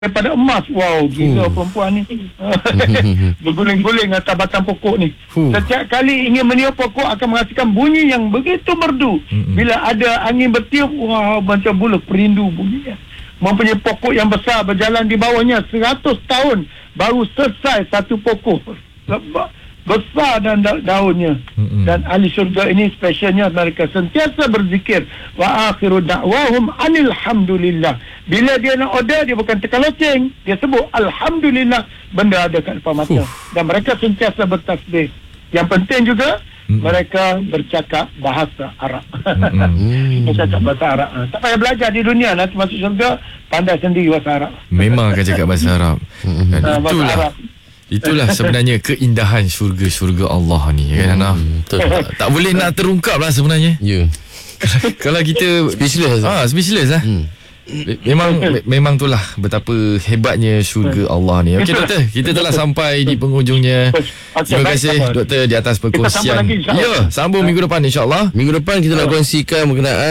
daripada emas. Wow, gila perempuan ni. Berguling-guling atas batang pokok ni. Setiap kali ingin meniup pokok akan menghasilkan bunyi yang begitu merdu. Bila ada angin bertiup, wah, macam bulu perindu bunyinya. Mempunyai pokok yang besar, berjalan di bawahnya 100 tahun baru selesai satu pokok. Besar dan daunnya. Dan ahli syurga ini spesialnya mereka sentiasa berzikir, wa akhiru da'wahum anilhamdulillah. Bila dia nak order, dia bukan tekan loceng, dia sebut alhamdulillah, benda ada kat depan mata. Dan mereka sentiasa bertasbih. Yang penting juga mereka bercakap bahasa Arab. Bercakap bahasa Arab. Tak payah belajar di dunia, nanti masuk syurga pandai sendiri bahasa Arab. Memang akan cakap bahasa Arab. Dan itulah sebenarnya keindahan syurga Allah ni, kan Anaf? Tak boleh nak terungkap lah sebenarnya. Ya. Kalau kita Speechless. speechless lah. Memang itulah betapa hebatnya syurga Allah ni. Okey doktor, kita telah sampai di penghujungnya. Terima kasih doktor di atas perkongsian. Ya, sambung minggu depan insya-Allah. Minggu depan kita nak kongsikan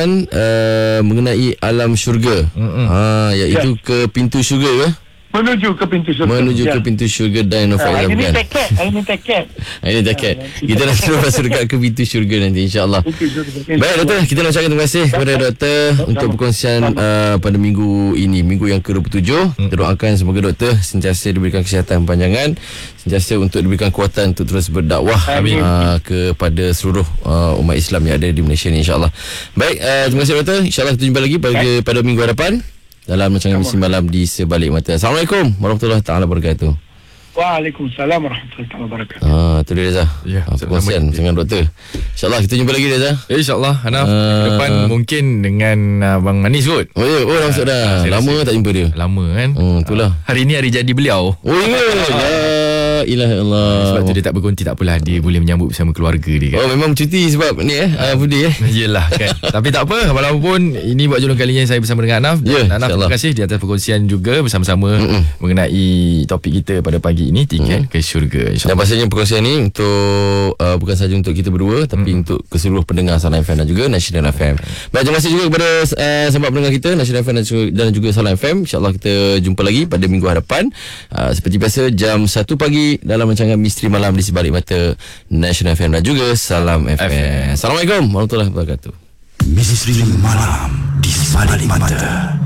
mengenai alam syurga. Iaitu ke pintu syurga ke? Menuju ke pintu syurga. Ke pintu syurga dan Faizal bukan. Ini tiket. Kita nak terus masuk dekat ke pintu syurga nanti insya-Allah. Baik doktor, kita nak ucapkan terima kasih kepada doktor untuk perkongsian pada minggu ini, minggu yang ke-27. Kita doakan semoga doktor sentiasa diberikan kesihatan panjangan, sentiasa untuk diberikan kekuatan untuk terus berdakwah kepada seluruh umat Islam yang ada di Malaysia ni insya-Allah. Baik, terima kasih doktor. Insya-Allah kita jumpa lagi pada minggu hadapan dalam rancangan Misi Malam di Sebalik Mata. Assalamualaikum warahmatullahi taala wabarakatuh. Waalaikumsalam warahmatullahi wabarakatuh. Tu dia Reza. Ya, perkongsian dengan doktor. InsyaAllah kita jumpa lagi Reza. InsyaAllah Hanaf, depan mungkin dengan Abang Anis kot. Oh ya, dah masuk dah. Lama tak jumpa dia. Lama kan. Itulah. Hari ni hari jadi beliau. Oh ya. La ilaha illallah. Sebab tu dia tak berkonti, tak apalah, dia boleh menyambut bersama keluarga dia kan. Oh memang cuti sebab ni Budi Yelah kan. Tapi tak apa, walaupun ini buat julung kalinya saya bersama dengan Anaf. Anaf, terima kasih di atas perkongsian juga bersama-sama mengenai topik kita pada pagi ini, tiket ke syurga. Dan pastinya perkongsian ni untuk bukan saja untuk kita berdua, tapi untuk keseluruh pendengar Salam FM dan juga National FM. Baik, terima kasih juga kepada sahabat pendengar kita National FM dan juga Salam FM. InsyaAllah kita jumpa lagi pada minggu hadapan seperti biasa jam 1 pagi dalam rancangan Misteri Malam di Sebalik Mata National FM dan juga Salam FM. Assalamualaikum warahmatullahi wabarakatuh. Misteri Malam di Sebalik Mata.